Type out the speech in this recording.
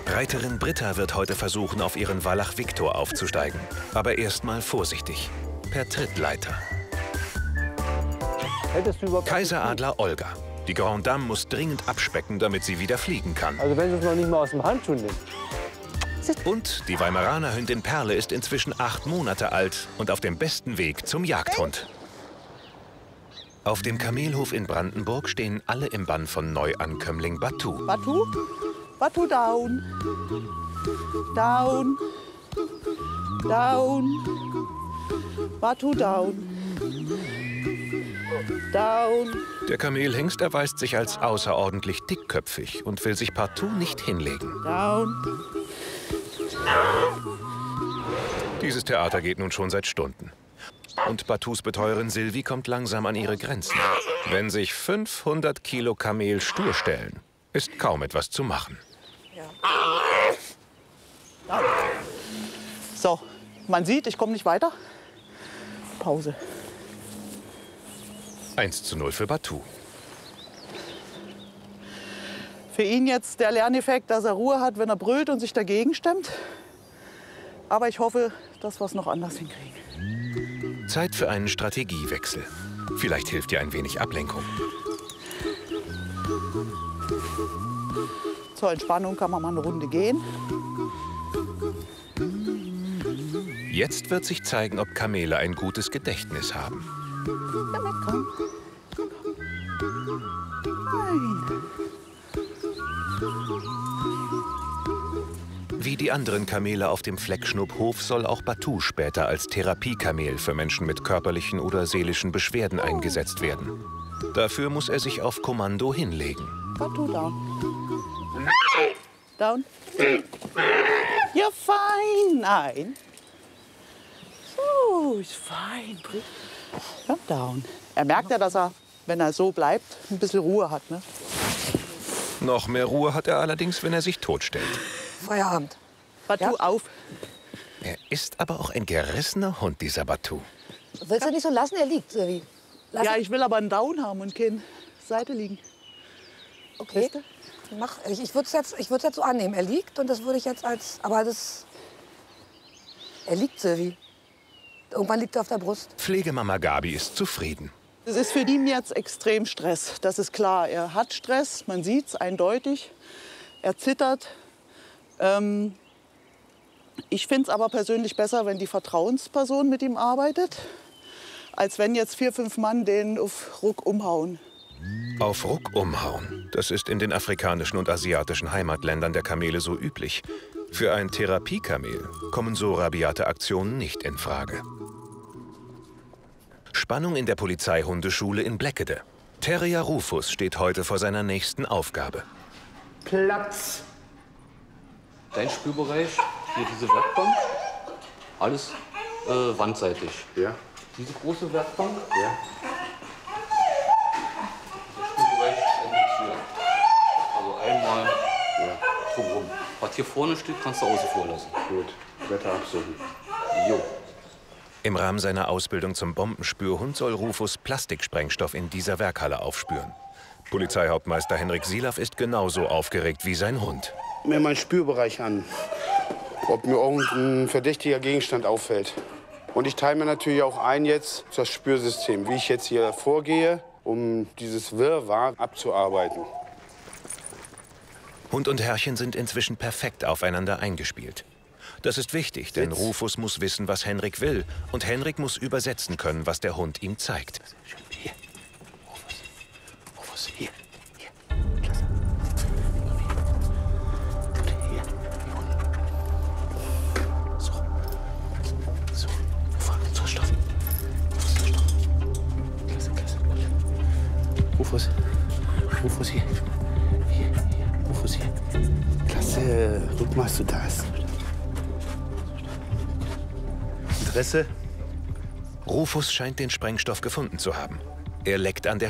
Reiterin Britta wird heute versuchen, auf ihren Wallach Viktor aufzusteigen. Aber erstmal vorsichtig, per Trittleiter. Kaiseradler Olga. Die Grande Dame muss dringend abspecken, damit sie wieder fliegen kann. Also wenn sie es noch nicht mal aus dem Handschuh nimmt. Und die Weimaraner Hündin Perle ist inzwischen 8 Monate alt und auf dem besten Weg zum Jagdhund. Auf dem Kamelhof in Brandenburg stehen alle im Bann von Neuankömmling Batu. Batu? Batu down. Down. Down. Batu down. Down. Der Kamelhengst erweist sich als außerordentlich dickköpfig und will sich partout nicht hinlegen. Down. Dieses Theater geht nun schon seit Stunden. Und Batus Betreuerin Silvi kommt langsam an ihre Grenzen. Wenn sich 500 Kilo Kamel stur stellen, ist kaum etwas zu machen. Ja. So, man sieht, ich komme nicht weiter. Pause. 1:0 für Batu. Für ihn jetzt der Lerneffekt, dass er Ruhe hat, wenn er brüllt und sich dagegen stemmt. Aber ich hoffe, dass wir es noch anders hinkriegen. Zeit für einen Strategiewechsel. Vielleicht hilft dir ein wenig Ablenkung. Zur Entspannung kann man mal eine Runde gehen. Jetzt wird sich zeigen, ob Kamele ein gutes Gedächtnis haben. Damit komm. Nein. Wie die anderen Kamele auf dem Fleckschnupphof soll auch Batu später als Therapiekamel für Menschen mit körperlichen oder seelischen Beschwerden eingesetzt werden. Dafür muss er sich auf Kommando hinlegen. Batu down. Down. You're fine. Nein. So, ist fein. Come down. Er merkt ja, dass er, wenn er so bleibt, ein bisschen Ruhe hat. Ne? Noch mehr Ruhe hat er allerdings, wenn er sich totstellt. Feierabend. Batu, ja? Auf. Er ist aber auch ein gerissener Hund, dieser Batu. Willst du nicht so lassen? Er liegt. Wie? Ja, ich will aber einen Down haben und keine Seite liegen. Okay. Mach, ich würde es jetzt so annehmen. Er liegt und das würde ich jetzt als... Aber das... Er liegt, Silvi. Irgendwann liegt er auf der Brust. Pflegemama Gabi ist zufrieden. Es ist für ihn jetzt extrem Stress, das ist klar. Er hat Stress, man sieht es eindeutig. Er zittert. Ich finde es aber persönlich besser, wenn die Vertrauensperson mit ihm arbeitet, als wenn jetzt 4, 5 Mann den auf Ruck umhauen. Auf Ruck umhauen, das ist in den afrikanischen und asiatischen Heimatländern der Kamele so üblich. Für ein Therapiekamel kommen so rabiate Aktionen nicht in Frage. Spannung in der Polizeihundeschule in Bleckede. Terrier Rufus steht heute vor seiner nächsten Aufgabe. Platz! Dein Spürbereich, hier diese Werkbank, alles wandseitig. Ja. Diese große Werkbank, ja. Der Spürbereich endet hier. Also einmal drumherum. Was hier vorne steht, kannst du außen vor lassen. Gut, Wetter absuchen. Jo. Im Rahmen seiner Ausbildung zum Bombenspürhund soll Rufus Plastiksprengstoff in dieser Werkhalle aufspüren. Polizeihauptmeister Henrik Silaff ist genauso aufgeregt wie sein Hund. Mir meinen Spürbereich an, ob mir irgendein verdächtiger Gegenstand auffällt. Und ich teile mir natürlich auch ein jetzt das Spürsystem, wie ich jetzt hier vorgehe, um dieses Wirrwarr abzuarbeiten. Hund und Herrchen sind inzwischen perfekt aufeinander eingespielt. Das ist wichtig, denn Rufus muss wissen, was Henrik will. Und Henrik muss übersetzen können, was der Hund ihm zeigt. Hier. Rufus, hier. Klasse. Hier. So. So. So, Stoff. Klasse. Rufus. Rufus, hier. Hier. Rufus, hier. Klasse. Guck mal, was du da hast. Interesse? Rufus scheint den Sprengstoff gefunden zu haben. Er leckt an der